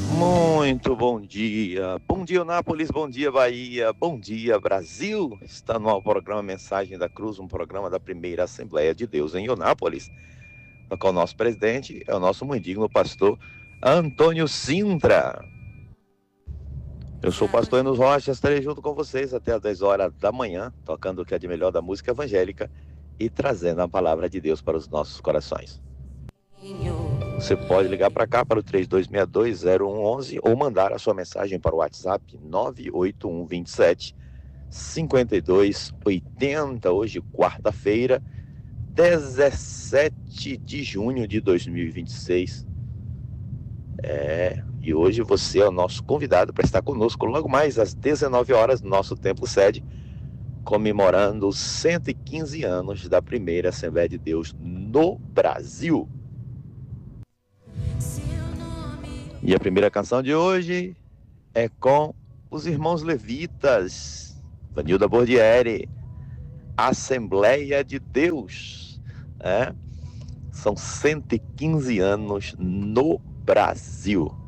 Muito bom dia Anápolis, bom dia Bahia, bom dia Brasil. Está no programa Mensagem da Cruz, um programa da primeira Assembleia de Deus em Eunápolis, no qual o nosso presidente é o nosso muito digno pastor Antônio Sintra. Eu sou o pastor Enos Rocha, estarei junto com vocês até às 10 horas da manhã, tocando o que é de melhor da música evangélica e trazendo a palavra de Deus para os nossos corações. Você pode ligar para cá para o 3262-0111 ou mandar a sua mensagem para o WhatsApp 98127-5280. Hoje, quarta-feira, 17 de junho de 2026. E hoje você é o nosso convidado para estar conosco logo mais às 19 horas no nosso templo sede, comemorando os 115 anos da primeira Assembleia de Deus no Brasil. E a primeira canção de hoje é com os irmãos levitas, Vanilda Bordieri, Assembleia de Deus. São 115 anos no Brasil.